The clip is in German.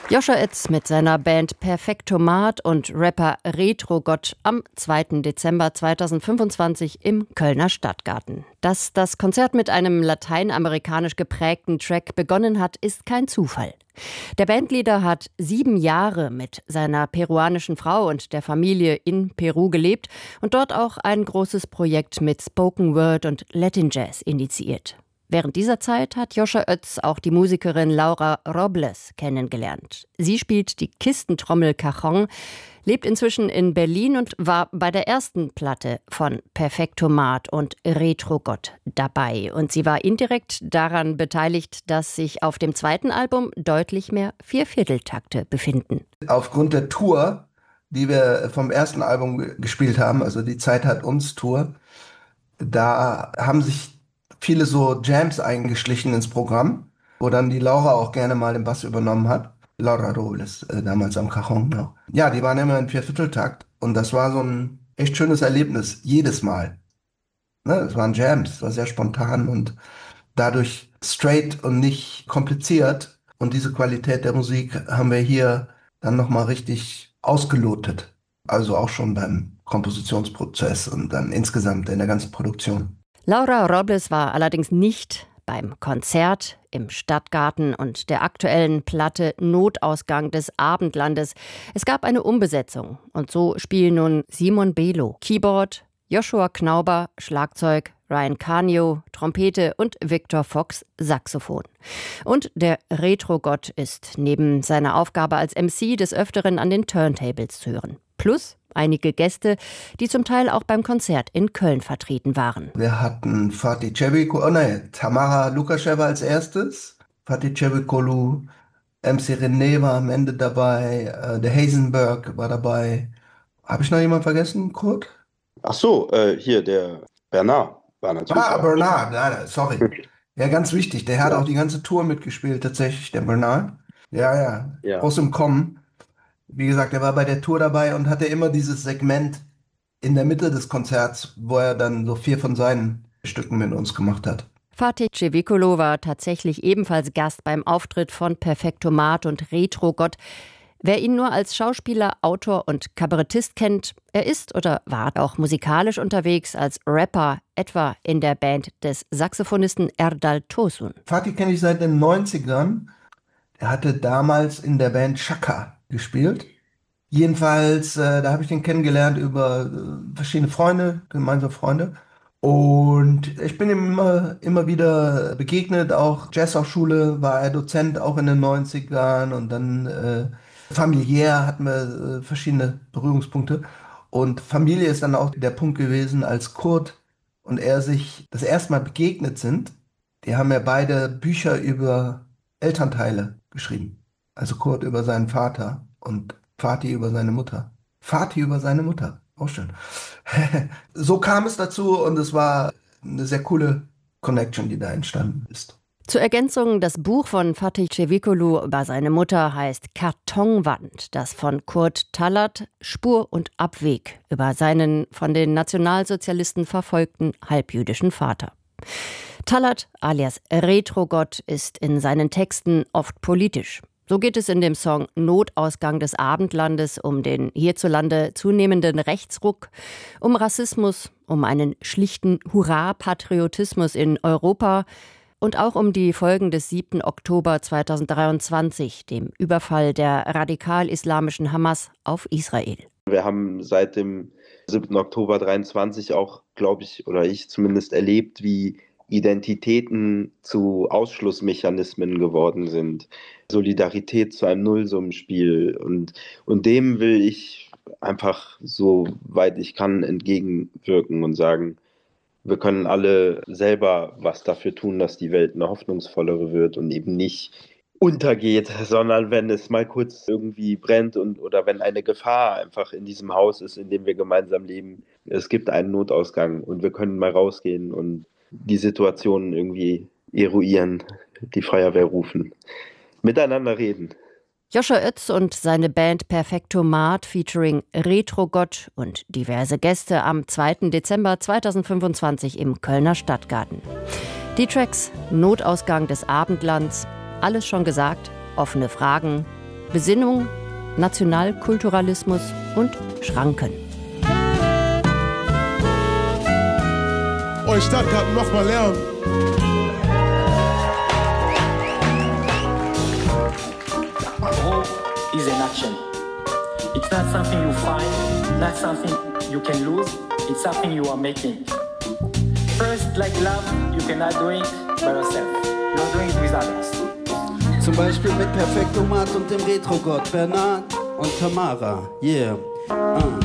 Joscha Oetz mit seiner Band Perfektomat und Rapper Retrogott am 2. Dezember 2025 im Kölner Stadtgarten. Dass das Konzert mit einem lateinamerikanisch geprägten Track begonnen hat, ist kein Zufall. Der Bandleader hat 7 Jahre mit seiner peruanischen Frau und der Familie in Peru gelebt und dort auch ein großes Projekt mit Spoken Word und Latin Jazz initiiert. Während dieser Zeit hat Joscha Oetz auch die Musikerin Laura Robles kennengelernt. Sie spielt die Kistentrommel Cajon, lebt inzwischen in Berlin und war bei der ersten Platte von Perfektomat und Retrogott dabei. Und sie war indirekt daran beteiligt, dass sich auf dem zweiten Album deutlich mehr Viervierteltakte befinden. Aufgrund der Tour, die wir vom ersten Album gespielt haben, also die Zeit hat uns Tour, da haben sich viele so Jams eingeschlichen ins Programm, wo dann die Laura auch gerne mal den Bass übernommen hat. Laura Robles, damals am Cajon noch. Ja, die waren immer in Viervierteltakt und das war so ein echt schönes Erlebnis, jedes Mal. Ne, es waren Jams, es war sehr spontan und dadurch straight und nicht kompliziert. Und diese Qualität der Musik haben wir hier dann nochmal richtig ausgelotet. Also auch schon beim Kompositionsprozess und dann insgesamt in der ganzen Produktion. Laura Robles war allerdings nicht beim Konzert im Stadtgarten und der aktuellen Platte Notausgang des Abendlandes. Es gab eine Umbesetzung und so spielen nun Simon Belo Keyboard, Joshua Knauber Schlagzeug, Ryan Canio Trompete und Victor Fox Saxophon. Und der Retrogott ist neben seiner Aufgabe als MC des Öfteren an den Turntables zu hören. Plus einige Gäste, die zum Teil auch beim Konzert in Köln vertreten waren. Wir hatten Fatih Tamara Lukascheva als erstes, Fatih Cevicolu, MC René war am Ende dabei, der Heisenberg war dabei. Habe ich noch jemanden vergessen, Kurt? Ach so, hier der Bernard war natürlich auch. Bernard, sorry. Ja, ganz wichtig, der hat auch die ganze Tour mitgespielt, tatsächlich, der Bernard. Ja. Groß im Kommen. Wie gesagt, er war bei der Tour dabei und hatte immer dieses Segment in der Mitte des Konzerts, wo er dann so 4 von seinen Stücken mit uns gemacht hat. Fatih Cevicolu war tatsächlich ebenfalls Gast beim Auftritt von Perfektomat und Retrogott. Wer ihn nur als Schauspieler, Autor und Kabarettist kennt, er ist oder war auch musikalisch unterwegs als Rapper, etwa in der Band des Saxophonisten Erdal Tosun. Fatih kenne ich seit den 90ern. Er hatte damals in der Band Chaka gespielt. Jedenfalls, da habe ich den kennengelernt über verschiedene Freunde, gemeinsame Freunde. Und ich bin ihm immer wieder begegnet, auch Jazzhochschule war er Dozent, auch in den 90ern. Und dann familiär hatten wir verschiedene Berührungspunkte. Und Familie ist dann auch der Punkt gewesen, als Kurt und er sich das erste Mal begegnet sind. Die haben ja beide Bücher über Elternteile geschrieben. Also Kurt über seinen Vater und Fatih über seine Mutter. Fatih über seine Mutter. Auch schön. So kam es dazu und es war eine sehr coole Connection, die da entstanden ist. Zur Ergänzung, das Buch von Fatih Cevicolu über seine Mutter heißt Kartonwand, das von Kurt Talat Spur und Abweg über seinen von den Nationalsozialisten verfolgten halbjüdischen Vater. Talat alias Retrogott ist in seinen Texten oft politisch. So geht es in dem Song Notausgang des Abendlandes um den hierzulande zunehmenden Rechtsruck, um Rassismus, um einen schlichten Hurra-Patriotismus in Europa und auch um die Folgen des 7. Oktober 2023, dem Überfall der radikal-islamischen Hamas auf Israel. Wir haben seit dem 7. Oktober 2023 auch, glaube ich, oder ich zumindest erlebt, wie Identitäten zu Ausschlussmechanismen geworden sind. Solidarität zu einem Nullsummenspiel. Und dem will ich einfach, so weit ich kann, entgegenwirken und sagen, wir können alle selber was dafür tun, dass die Welt eine hoffnungsvollere wird und eben nicht untergeht, sondern wenn es mal kurz irgendwie brennt oder wenn eine Gefahr einfach in diesem Haus ist, in dem wir gemeinsam leben. Es gibt einen Notausgang und wir können mal rausgehen und die Situation irgendwie eruieren, die Feuerwehr rufen, miteinander reden. Joscha Oetz und seine Band Perfektomat featuring Retrogott und diverse Gäste am 2. Dezember 2025 im Kölner Stadtgarten. Die Tracks Notausgang des Abendlands, alles schon gesagt, offene Fragen, Besinnung, Nationalkulturalismus und Schranken. Euch Stadtgarten macht mal Lärm. Hope is an action. It's not something you find, not something you can lose, it's something you are making. First, like love, you cannot do it by yourself. You're doing it with others. Zum Beispiel mit Perfektomat und dem Retro-Gott Bernhard und Tamara. Yeah.